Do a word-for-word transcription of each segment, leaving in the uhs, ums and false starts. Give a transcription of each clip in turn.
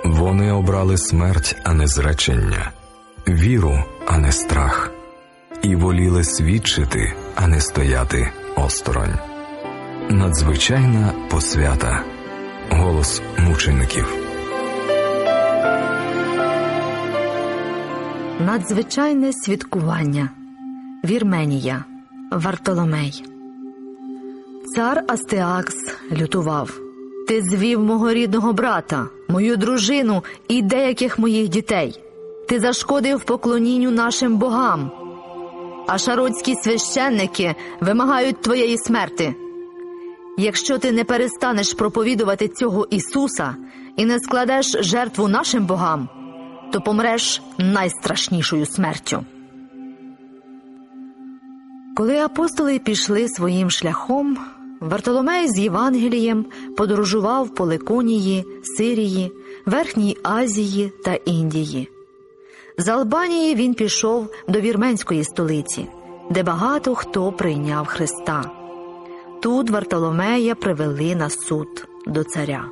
Вони обрали смерть, а не зречення, віру, а не страх, і воліли свідчити, а не стояти осторонь. Надзвичайна посвята. Голос мучеників. Надзвичайне святкування. Вірменія. Вартоломей. Цар Астеакс лютував. Ти звів мого рідного брата, мою дружину і деяких моїх дітей. Ти зашкодив поклонінню нашим богам. А шародські священники вимагають твоєї смерти. Якщо ти не перестанеш проповідувати цього Ісуса і не складеш жертву нашим богам, то помреш найстрашнішою смертю. Коли апостоли пішли своїм шляхом, Вартоломей з Євангелієм подорожував по Ликонії, Сирії, Верхній Азії та Індії. З Албанії він пішов до вірменської столиці, де багато хто прийняв Христа. Тут Вартоломея привели на суд до царя.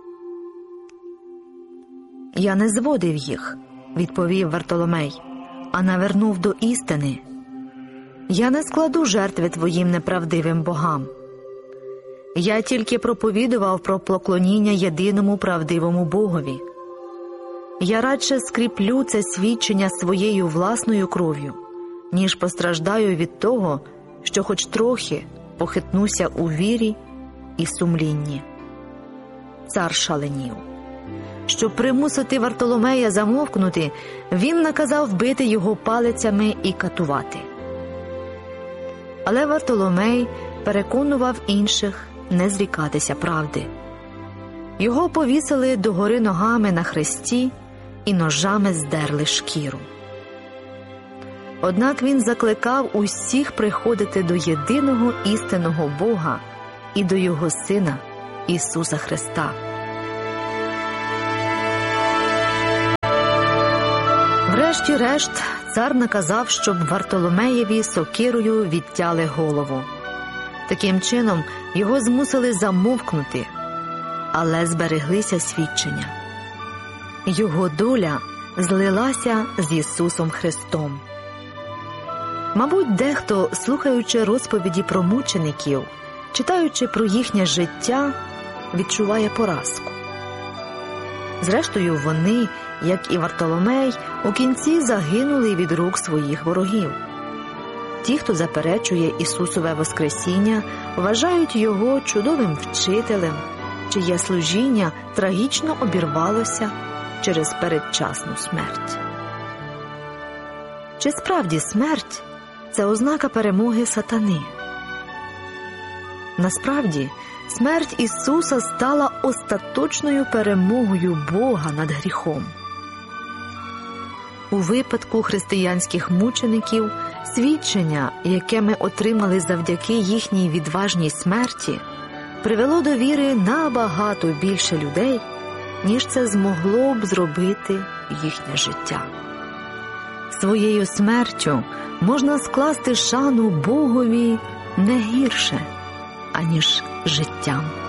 «Я не зводив їх», – відповів Вартоломей, – «а навернув до істини. Я не складу жертви твоїм неправдивим богам. Я тільки проповідував про поклоніння єдиному правдивому Богові. Я радше скріплю це свідчення своєю власною кров'ю, ніж постраждаю від того, що хоч трохи похитнуся у вірі і сумлінні». Цар шаленів. Щоб примусити Вартоломея замовкнути, він наказав бити його палицями і катувати. Але Вартоломей переконував інших не зрікатися правди. Його повісили догори ногами на хресті і ножами здерли шкіру. Однак він закликав усіх приходити до єдиного істинного Бога і до Його Сина Ісуса Христа. Врешті-решт, цар наказав, щоб Вартоломеєві сокирою відтяли голову. Таким чином, його змусили замовкнути, але збереглися свідчення. Його доля злилася з Ісусом Христом. Мабуть, дехто, слухаючи розповіді про мучеників, читаючи про їхнє життя, відчуває поразку. Зрештою, вони, як і Вартоломей, у кінці загинули від рук своїх ворогів. Ті, хто заперечує Ісусове Воскресіння, вважають Його чудовим вчителем, чиє служіння трагічно обірвалося через передчасну смерть. Чи справді смерть – це ознака перемоги сатани? Насправді, смерть Ісуса стала остаточною перемогою Бога над гріхом. У випадку християнських мучеників свідчення, яке ми отримали завдяки їхній відважній смерті, привело до віри набагато більше людей, ніж це змогло б зробити їхнє життя. Своєю смертю можна скласти шану Богові не гірше, аніж життям.